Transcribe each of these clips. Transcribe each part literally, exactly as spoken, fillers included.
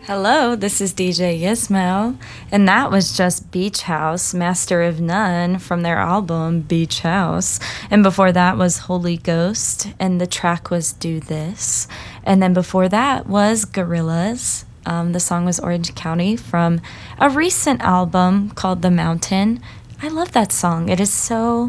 Hello, this is D J Gizmo, and that was just Beach House, Master of None, from their album Beach House. And before that was Holy Ghost, and the track was Do This. And then before that was Gorillaz. Um, the song was Orange County from a recent album called The Mountain. I love that song. It is so.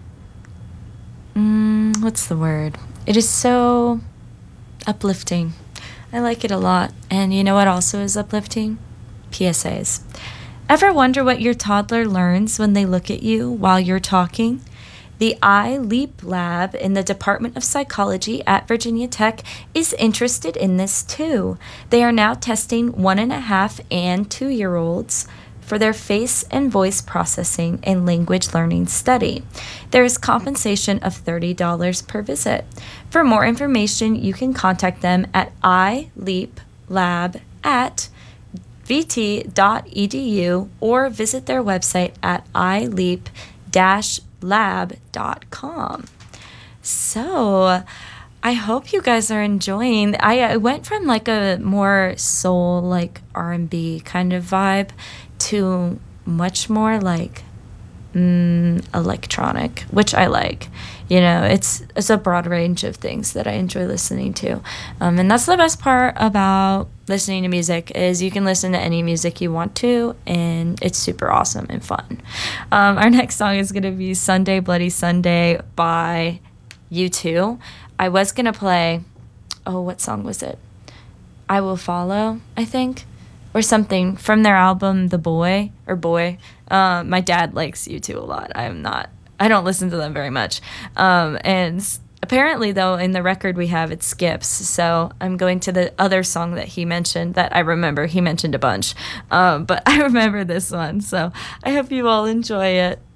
Mm, what's the word? It is so uplifting. I like it a lot. And you know what also is uplifting? P S As. Ever wonder what your toddler learns when they look at you while you're talking? The iLeap Lab in the Department of Psychology at Virginia Tech is interested in this too. They are now testing one and a half and two year olds for their face and voice processing and language learning study. There is compensation of thirty dollars per visit. For more information, you can contact them at iLeapLab at v t dot e d u or visit their website at i leap dash lab dot com. So, I hope you guys are enjoying. I, I went from like a more soul, like R and B kind of vibe to much more like mm, electronic, which I like. You know, it's it's a broad range of things that I enjoy listening to, um, and that's the best part about listening to music is you can listen to any music you want to, and it's super awesome and fun. Um, our next song is gonna be "Sunday Bloody Sunday" by U two. I was gonna play, oh, what song was it? "I Will Follow," I think. Or something from their album The Boy or Boy. Uh, my dad likes U two a lot. I'm not. I don't listen to them very much. Um, and s- apparently, though, in the record we have, it skips. So I'm going to the other song that he mentioned that I remember. He mentioned a bunch, um, but I remember this one. So I hope you all enjoy it.